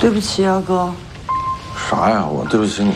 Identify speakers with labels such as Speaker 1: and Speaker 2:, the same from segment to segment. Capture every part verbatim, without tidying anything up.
Speaker 1: 对不起啊，哥。
Speaker 2: 啥呀？我对不起你。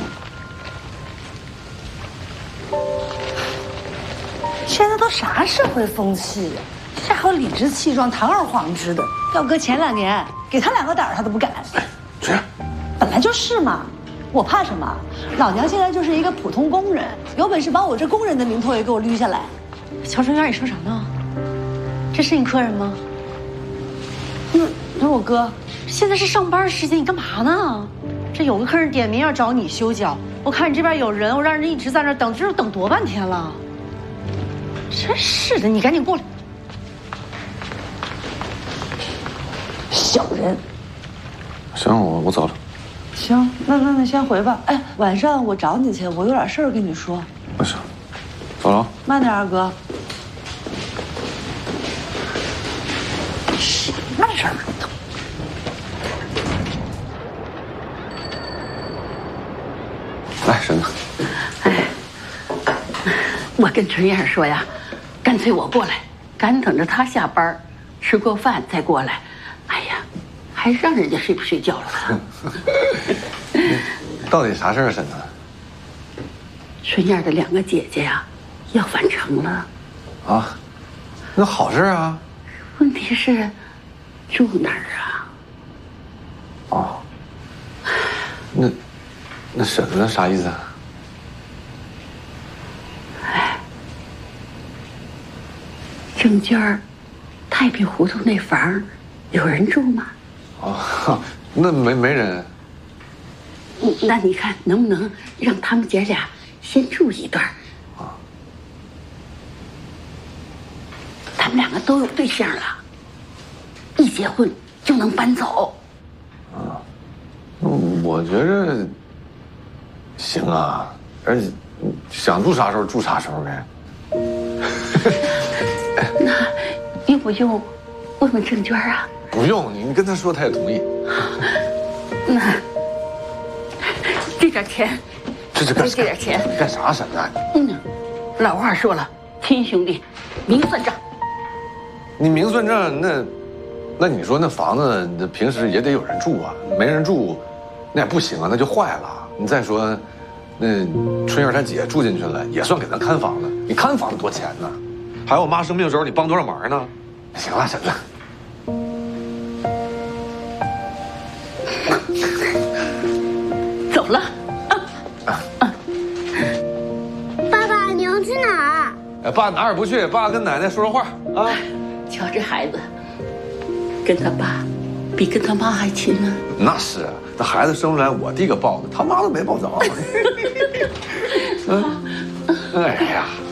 Speaker 1: 现在都啥社会风气呀？这还有理直气壮、堂而皇之的。要搁前两年，给他两个胆儿他都不敢。
Speaker 2: 哎，这样。
Speaker 1: 本来就是嘛，我怕什么？老娘现在就是一个普通工人，有本事把我这工人的名头也给我捋下来。
Speaker 3: 乔春元，你说啥呢？这是你客人吗？
Speaker 1: 那那我哥。
Speaker 3: 现在是上班时间，你干嘛呢？这有个客人点名要找你修脚，我看你这边有人，我让人一直在那等，这等多半天了。真是的，你赶紧过来。
Speaker 1: 小人。
Speaker 2: 行，我我走了。
Speaker 1: 行，那那那先回吧。哎，晚上我找你去，我有点事儿跟你说。
Speaker 2: 那行，走了。
Speaker 1: 慢点，二哥。什么人儿都。
Speaker 2: 来，婶子。
Speaker 4: 哎，我跟春燕说呀，干脆我过来，干等着她下班，吃过饭再过来。哎呀，还让人家睡不睡觉了？
Speaker 2: 到底啥事儿，婶子？
Speaker 4: 春燕的两个姐姐呀，要返城了。
Speaker 2: 啊，那好事啊。
Speaker 4: 问题是，住哪儿啊？
Speaker 2: 哦，那。那婶子啥意思啊？
Speaker 4: 哎，郑娟儿，太平胡同那房有人住吗？
Speaker 2: 哦，那没没人。
Speaker 4: 那你看能不能让他们姐俩先住一段？啊，他们两个都有对象了，一结婚就能搬走。
Speaker 2: 啊，我觉着。行啊，而且想住啥时候住啥时候呗。
Speaker 4: 那用不用问问郑娟啊？
Speaker 2: 不用，你跟他说，他也同意。
Speaker 4: 那这点钱，
Speaker 2: 这这干
Speaker 4: 这点钱
Speaker 2: 干啥，婶子？
Speaker 4: 嗯，老话说了，亲兄弟明算账。
Speaker 2: 你明算账，那那你说那房子，那平时也得有人住啊，没人住，那也不行啊，那就坏了。你再说，那春燕她姐住进去了，也算给咱看房子。你看房子多钱呢？还有我妈生病的时候，你帮多少忙呢？行了，婶子。
Speaker 4: 走了。
Speaker 5: 啊啊、爸爸，你要去哪儿？
Speaker 2: 哎，爸哪儿也不去，爸跟奶奶说说话啊。
Speaker 4: 瞧这孩子，跟他爸比跟他妈还亲呢。
Speaker 2: 那是啊。这孩子生出来，我第一个抱的，他妈都没抱着。嗯，哎呀。